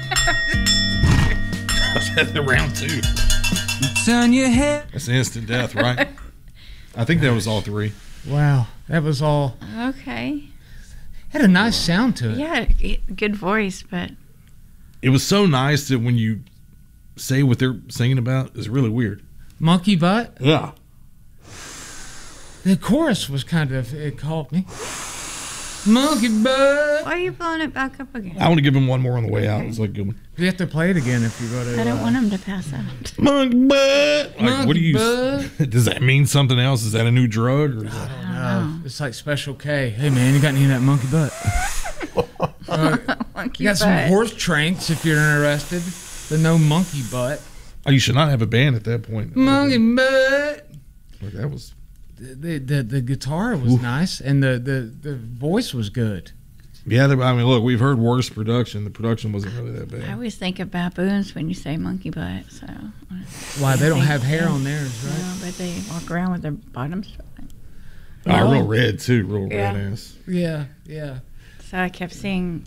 That's round 2. Turn your head. That's instant death, right? I think that was all 3. Wow, that was all. Okay. Had a nice sound to it. Yeah, good voice, but It was so nice that when you say what they're singing about, it's really weird. Monkey butt. Yeah. The chorus was kind of, it caught me. Monkey butt. why are you blowing it back up again? I want to give him one more on the way out. It's like a good one. You have to play it again if you go to. I don't want him to pass out. Monkey butt. Like, Monkey what do you? butt. Does that mean something else? Is that a new drug? Or is that, I don't know. It's like Special K. Hey man, you got any of that monkey butt? Monkey You got some butt. horse tranks if you're interested. But no monkey butt. oh, you should not have a band at that point. Monkey butt. Like, that was. The guitar was nice and the voice was good. Yeah, I mean, look, we've heard worse production. The production wasn't really that I bad. always think of baboons when you say monkey butt. So. Why they don't have hair on theirs, right? No, but they walk around with their bottoms. Oh, real red too, real Yeah. red ass. Yeah, yeah. So I kept seeing